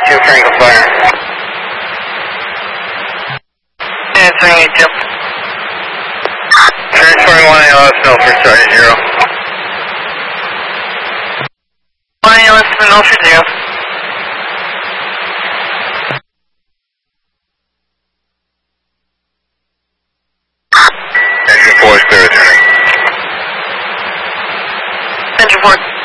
2 Franklin Fire. Answering 82. Transferring 1 ALS Milford, Sergeant 0. 1 ALS to Milford 0. Engine 4 is clear returning. Engine 4.